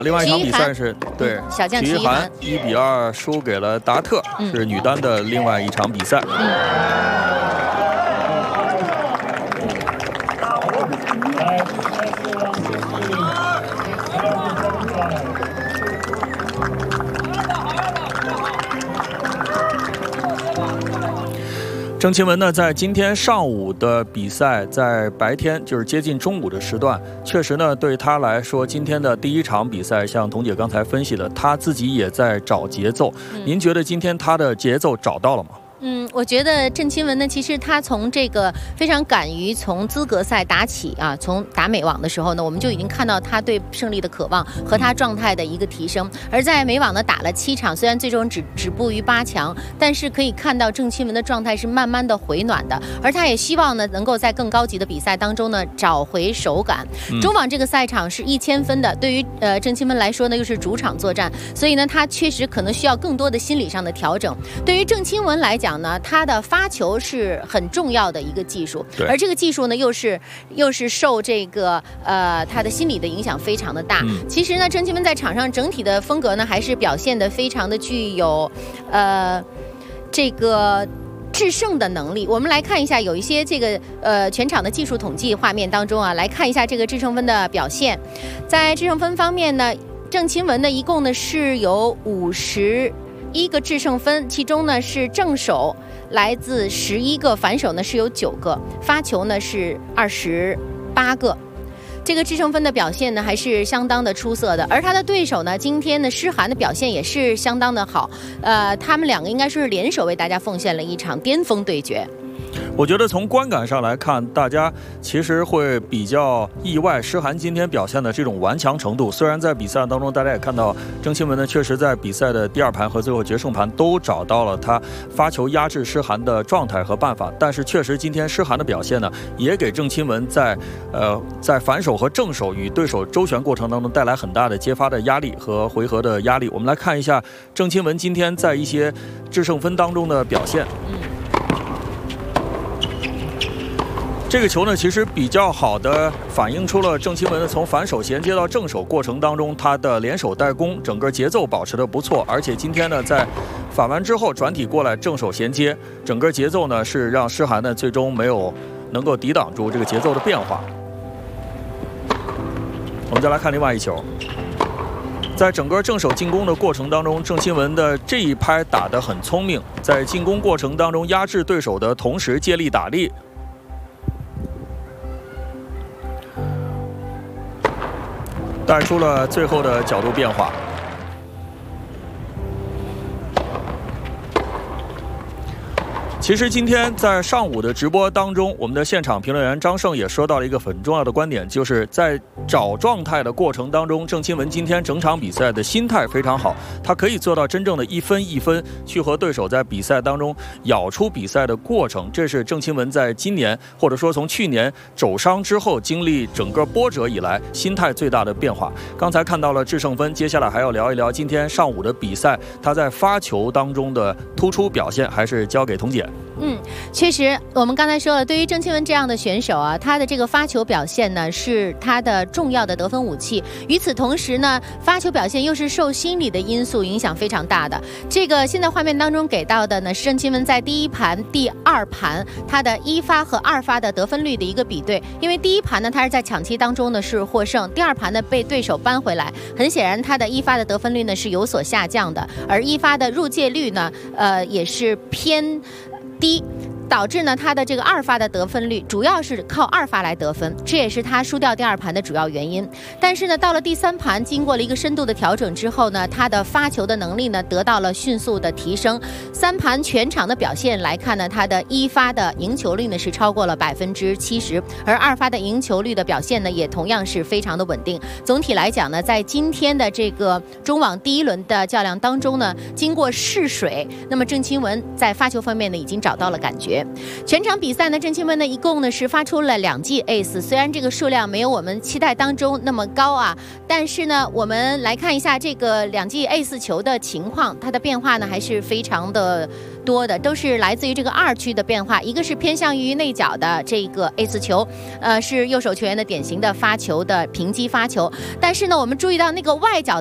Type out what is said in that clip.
另外一场比赛是对小将曲一涵1比2输给了达特，是女单的另外一场比赛。郑钦文呢，在今天上午的比赛，在白天就是接近中午的时段，确实呢，对他来说，今天的第一场比赛，像童姐刚才分析的，他自己也在找节奏。您觉得今天他的节奏找到了吗？ 我觉得郑钦文呢，其实他从这个非常敢于从资格赛打起啊，从打美网的时候呢，我们就已经看到他对胜利的渴望和他状态的一个提升。而在美网呢打了7场，虽然最终止步于8强，但是可以看到郑钦文的状态是慢慢的回暖的，而他也希望呢能够在更高级的比赛当中呢找回手感。中网这个赛场是1000分的，对于郑钦文来说呢又是主场作战，所以呢他确实可能需要更多的心理上的调整。对于郑钦文来讲呢，他的发球是很重要的一个技术，而这个技术呢，又是受这个他的心理的影响非常的大。其实呢，郑钦文在场上整体的风格呢，还是表现得非常的具有这个制胜的能力。我们来看一下，有一些这个全场的技术统计画面当中啊，来看一下这个制胜分的表现。在制胜分方面呢，郑钦文呢一共呢是有51个制胜分，其中呢是正手来自11个，反手呢是有9个，发球呢是28个。这个制胜分的表现呢还是相当的出色的，而他的对手呢，今天的诗涵的表现也是相当的好，他们2个应该说是联手为大家奉献了一场巅峰对决。 我觉得从观感上来看，大家其实会比较意外诗涵今天表现的这种顽强程度。虽然在比赛当中大家也看到郑钦文呢确实在比赛的第2盘和最后决胜盘都找到了他发球压制诗涵的状态和办法，但是确实今天诗涵的表现呢也给郑钦文在反手和正手与对手周旋过程当中带来很大的接发的压力和回合的压力。我们来看一下郑钦文今天在一些制胜分当中的表现。这个球呢，其实比较好的反映出了郑钦文的从反手衔接到正手过程当中，他的连手带攻，整个节奏保持得不错。而且今天呢，在反完之后转体过来正手衔接，整个节奏呢是让诗涵呢最终没有能够抵挡住这个节奏的变化。我们再来看另外一球，在整个正手进攻的过程当中，郑钦文的这一拍打得很聪明，在进攻过程当中压制对手的同时借力打力。带出了最后的角度变化。其实今天在上午的直播当中，我们的现场评论员张胜也说到了一个很重要的观点，就是在找状态的过程当中，郑钦文今天整场比赛的心态非常好，他可以做到真正的一分一分去和对手在比赛当中咬出比赛的过程。这是郑钦文在今年或者说从去年肘伤之后经历整个波折以来心态最大的变化。刚才看到了制胜分，接下来还要聊一聊今天上午的比赛，他在发球当中的突出表现，还是交给童姐。 确实，我们刚才说了，对于郑钦文这样的选手啊，他的这个发球表现呢是他的重要的得分武器。与此同时呢，发球表现又是受心理的因素影响非常大的。这个现在画面当中给到的呢是郑钦文在第1盘、第2盘他的1发和2发的得分率的一个比对。因为第1盘呢，他是在抢七当中呢是获胜，第2盘呢被对手扳回来，很显然他的1发的得分率呢是有所下降的，而1发的入界率呢，也是偏低，导致呢他的这个2发的得分率主要是靠2发来得分，这也是他输掉第2盘的主要原因。但是呢，到了第3盘，经过了一个深度的调整之后呢，他的发球的能力呢得到了迅速的提升。3盘全场的表现来看呢，他的1发的赢球率呢是超过了70%，而2发的赢球率的表现呢也同样是非常的稳定。总体来讲呢，在今天的这个中网第1轮的较量当中呢，经过试水，那么郑钦文在发球方面呢已经找到了感觉。 决。全场比赛呢，郑钦文呢一共呢是发出了2记 ace， 虽然这个数量没有我们期待当中那么高啊，但是呢，我们来看一下这个2记 ace 球的情况，它的变化呢还是非常的多的，都是来自于这个2区的变化，一个是偏向于内角的这个 ace 球，是右手球员的典型的发球的平击发球，但是呢，我们注意到那个外角